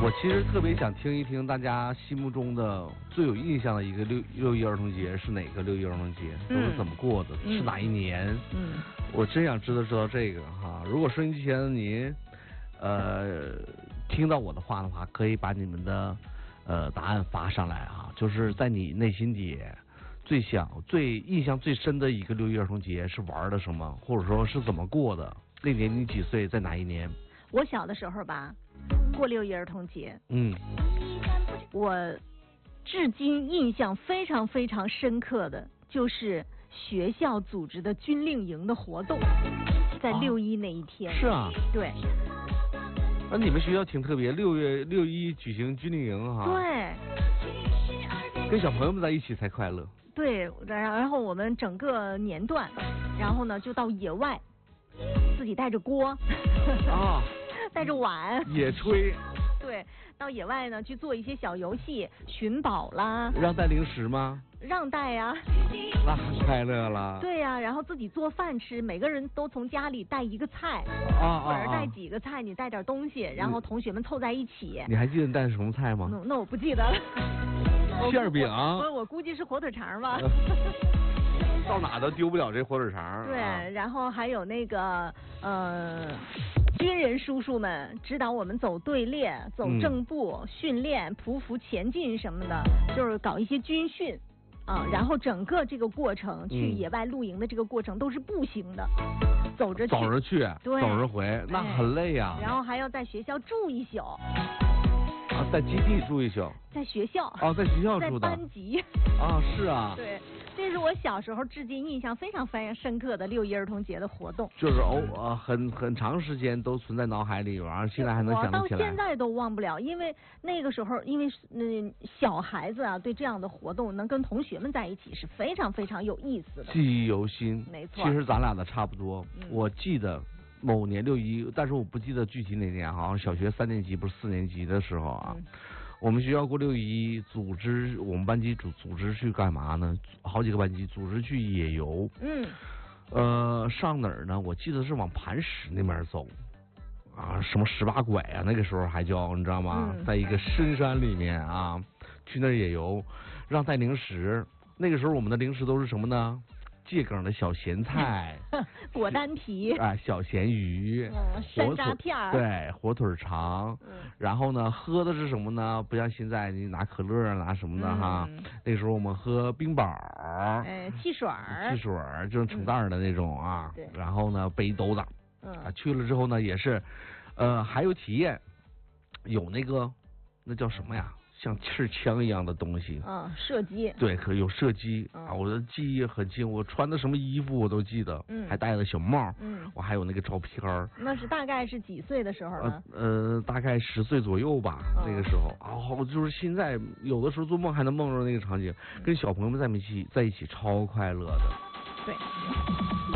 我其实特别想听一听大家心目中的最有印象的一个六一儿童节是哪个六一儿童节，都是怎么过的，是哪一年？我真想知道这个哈。如果收音机前的您，听到我的话，可以把你们的答案发上来啊。就是在你内心底最印象最深的一个六一儿童节是玩的什么，或者说是怎么过的？那年你几岁，在哪一年？ 我小的时候吧，过六一儿童节。我至今印象非常非常深刻的就是学校组织的军令营的活动，在六一那一天。 是啊。 对。 你们学校挺特别，六一举行军令营哈。 对。 跟小朋友们在一起才快乐。 对，然后我们整个年段，然后呢就到野外，自己带着锅啊，带着碗， 野炊。 对，到野外呢去做一些小游戏，寻宝啦。 让带零食吗？ 让带呀。 那很快乐了。 对呀，然后自己做饭吃，每个人都从家里带一个菜，或者带几个菜，你带点东西，然后同学们凑在一起。 你还记得你带的什么菜吗？ 那我不记得了。 馅饼。 我估计是火腿肠吧。 到哪都丢不了这火腿肠。 对，然后还有那个军人叔叔们指导我们走队列、走正步、训练、匍匐前进什么的，就是搞一些军训啊。然后整个这个过程，去野外露营的这个过程都是步行的，走着去，对， 走着回，那很累呀。 然后还要在学校住一宿。 在基地住一宿， 在学校在学校住的， 在班级是啊， 对，这是我小时候至今印象非常非常深刻的六一儿童节的活动， 就是很长时间都存在脑海里，然后现在还能想得起来。 我到现在都忘不了，因为那个时候，因为小孩子啊，对这样的活动能跟同学们在一起是非常非常有意思的， 记忆犹新。 没错， 其实咱俩的差不多，我记得。某年六一，但是我不记得具体哪年，好像小学3年级不是4年级的时候啊，我们学校过六一，组织我们班级组织去干嘛呢？好几个班级组织去野游。上哪儿呢？我记得是往磐石那边走啊，什么18拐啊，那个时候还叫，你知道吗？在一个深山里面啊，去那儿野游，让带零食。那个时候我们的零食都是什么呢？桔梗的小咸菜， 果丹皮小咸鱼， 山楂片， 对，火腿肠。然后呢，喝的是什么呢？不像现在你拿可乐拿什么的哈。那时候我们喝冰宝， 汽水就是成袋的那种啊。然后呢，背兜子。去了之后呢，也是，还有体验，有那叫什么呀？像气枪一样的东西， 射击， 对，可有射击啊！我的记忆很清，我穿的什么衣服我都记得，还戴了小帽，我还有那个照片。 那是大概是几岁的时候呢？ 大概10岁左右吧，那个时候就是现在有的时候做梦还能梦着那个场景，跟小朋友们在一起超快乐的。 对。